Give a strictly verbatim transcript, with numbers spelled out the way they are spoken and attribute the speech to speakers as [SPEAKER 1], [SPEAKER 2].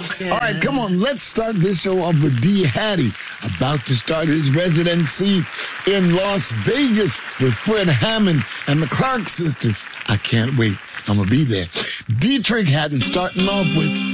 [SPEAKER 1] All right, come on. Let's start this show off with D. Hattie, about to start his residency in Las Vegas with Fred Hammond and the Clark sisters. I can't wait. I'm going to be there. Dietrich Haddon starting off with